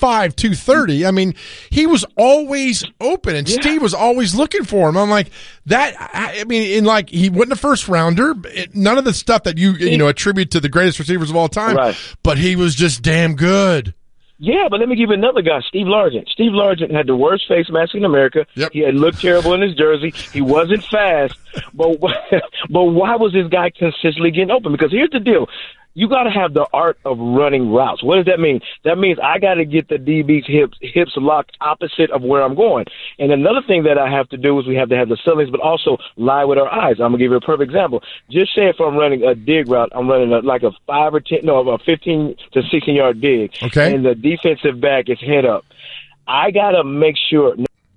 230. I mean, he was always open, and Steve was always looking for him. I'm like, he wasn't a first rounder. None of the stuff that you attribute to the greatest receivers of all time, right. But he was just damn good. Yeah, but let me give you another guy, Steve Largent. Steve Largent had the worst face mask in America. Yep. He had looked terrible in his jersey. He wasn't fast. But why was this guy consistently getting open? Because here's the deal. You got to have the art of running routes. What does that mean? That means I got to get the DB's hips locked opposite of where I'm going. And another thing that I have to do is we have to have the ceilings, but also lie with our eyes. I'm going to give you a perfect example. Just say if I'm running a dig route, I'm running a 15 to 16 yard dig. Okay. And the defensive back is head up. I got to make sure.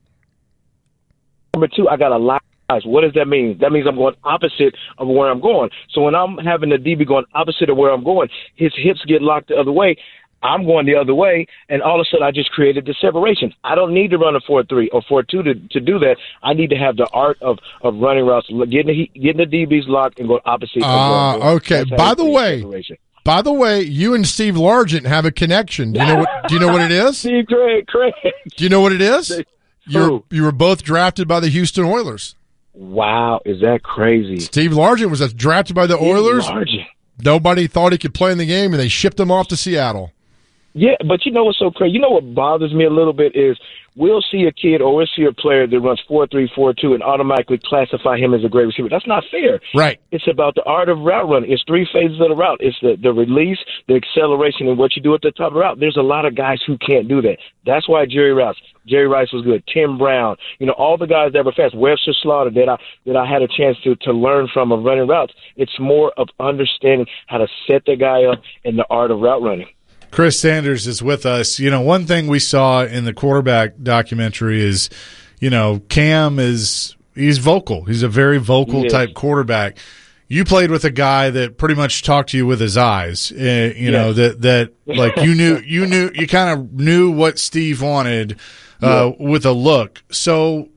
Number two, I got to lie. What does that mean? That means I'm going opposite of where I'm going. So when I'm having the DB going opposite of where I'm going, his hips get locked the other way. I'm going the other way, and all of a sudden I just created the separation. I don't need to run a 4-3 or 4-2 to do that. I need to have the art of running routes, getting the DBs locked and going opposite. Okay. By the way, you and Steve Largent have a connection. Do you know what it is? Steve Craig. Do you know what it is? You were both drafted by the Houston Oilers. Wow, is that crazy? Steve Largent was drafted by the Oilers. Nobody thought he could play in the game, and they shipped him off to Seattle. Yeah, but you know what's so crazy? You know what bothers me a little bit is we'll see a kid or we'll see a player that runs 4-3, 4-2 and automatically classify him as a great receiver. That's not fair. Right. It's about the art of route running. It's three phases of the route. It's the release, the acceleration, and what you do at the top of the route. There's a lot of guys who can't do that. That's why Jerry Rice was good. Tim Brown, all the guys that were fast. Webster Slaughter that I had a chance to learn from of running routes. It's more of understanding how to set the guy up in the art of route running. Chris Sanders is with us. One thing we saw in the quarterback documentary is, Cam he's vocal. He's a very vocal type quarterback. You played with a guy that pretty much talked to you with his eyes. That like you kind of knew what Steve wanted with a look. So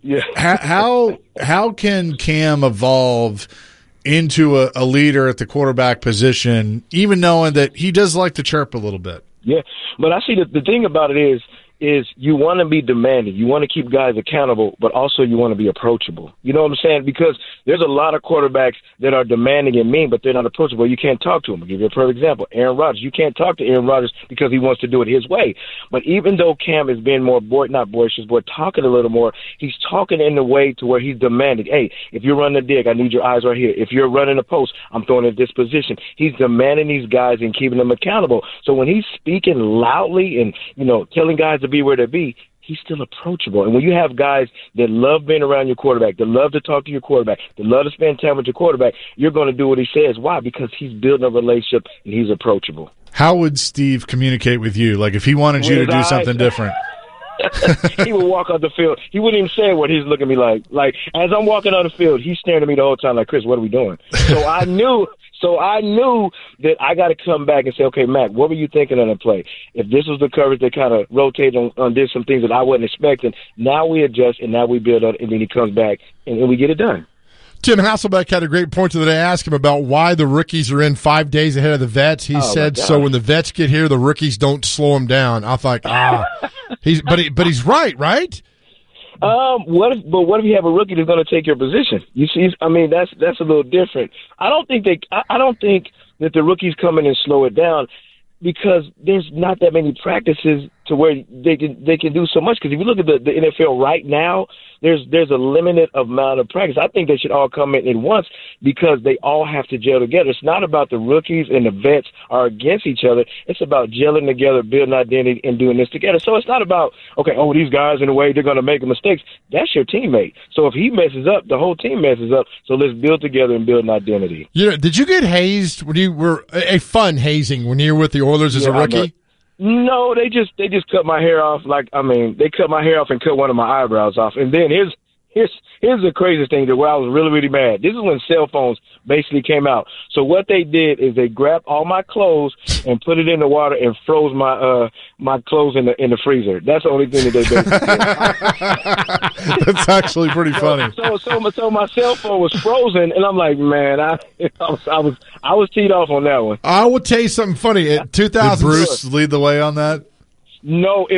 how can Cam evolve into a leader at the quarterback position, even knowing that he does like to chirp a little bit? Yeah, but I see the thing about it is you want to be demanding. You want to keep guys accountable, but also you want to be approachable. You know what I'm saying? Because there's a lot of quarterbacks that are demanding and mean, but they're not approachable. You can't talk to them. I'll give you a perfect example. Aaron Rodgers. You can't talk to Aaron Rodgers because he wants to do it his way. But even though Cam is being more not boisterous, but talking a little more, he's talking in a way to where he's demanding, hey, if you're running a dig, I need your eyes right here. If you're running a post, I'm throwing it in this position. He's demanding these guys and keeping them accountable. So when he's speaking loudly and, telling guys to be where they be, he's still approachable. And when you have guys that love being around your quarterback, that love to talk to your quarterback, that love to spend time with your quarterback, you're going to do what he says. Why? Because he's building a relationship and he's approachable. How would Steve communicate with you? Like if he wanted you to do something different? He would walk out the field. He wouldn't even say what he's looking at me like. Like as I'm walking out the field, he's staring at me the whole time like, Chris, what are we doing? So I knew that I got to come back and say, okay, Mac, what were you thinking on the play? If this was the coverage that kind of rotated on did some things that I wasn't expecting, now we adjust and now we build on it, and then he comes back and we get it done. Tim Hasselbeck had a great point today. I asked him about why the rookies are in 5 days ahead of the vets. He said, so when the vets get here, the rookies don't slow them down. I thought, but he's right? What if you have a rookie that's going to take your position? You see, I mean, that's a little different. I don't think that the rookies come in and slow it down because there's not that many practices to where they can do so much. Because if you look at the NFL right now, there's a limited amount of practice. I think they should all come in at once because they all have to gel together. It's not about the rookies and the vets are against each other. It's about gelling together, building identity, and doing this together. So it's not about, okay, these guys in a way they're going to make mistakes. That's your teammate. So if he messes up, the whole team messes up. So let's build together and build an identity. Did you get hazed when you were a fun hazing when you were with the Oilers as a rookie? No, they just cut my hair off. They cut my hair off and cut one of my eyebrows off. And then here's the craziest thing where I was really, really mad. This is when cell phones basically came out. So what they did is they grabbed all my clothes and put it in the water and froze my clothes in the freezer. That's the only thing that they did. That's actually pretty funny. So my cell phone was frozen, and I'm like, man, I was teed off on that one. I will tell you something funny. In 2000, did Bruce lead the way on that? No,